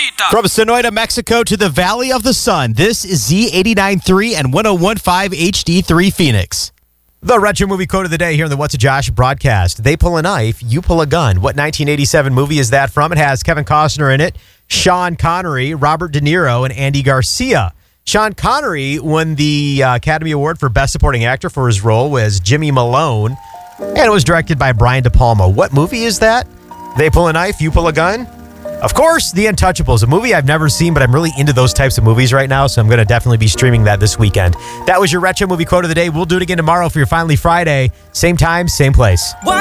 favorita. From Sonoita, Mexico to the Valley of the Sun, this is Z89.3 and 101.5 HD3 Phoenix. The Retro Movie Quote of the Day here on the What's a Josh broadcast. They pull a knife, you pull a gun. What 1987 movie is that from? It has Kevin Costner in it, Sean Connery, Robert De Niro, and Andy Garcia. Sean Connery won the Academy Award for Best Supporting Actor for his role as Jimmy Malone, and it was directed by Brian De Palma. What movie is that? They pull a knife, you pull a gun? Of course, The Untouchables, a movie I've never seen, but I'm really into those types of movies right now, so I'm going to definitely be streaming that this weekend. That was your Retro Movie Quote of the Day. We'll do it again tomorrow for your Finally Friday. Same time, same place.